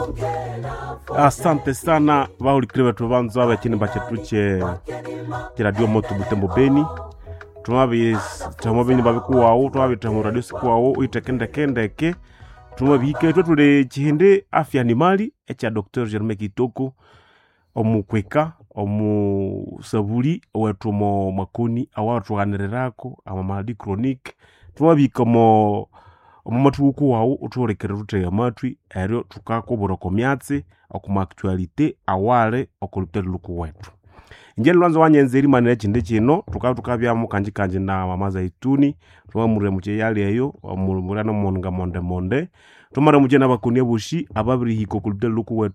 Asante sana vaulikile wetu vanza vechini bachetuche radio moto Butembo Beni. Tumabini babikuwao twabita radio sikuwao uitekendekendeke. Tumabike tule chihinde afya ni mali echa Dr. Germain Kitoko omukweka omusabuli wetu mo makoni awatwanirerako amamadi chronique. Tumabika mo omumatuku wao uturekere rute amatwi ero tukakobora komyatse okuma actualité awale okulutera luku wetu. Nje lwanzo wanyenzeri manere chinde chino tukabya mu kanji na mama zaituni tumamure muche yali eyo omurano monga monde tumara muche na bakunia bushi ababiri hiko kulutera luku wetu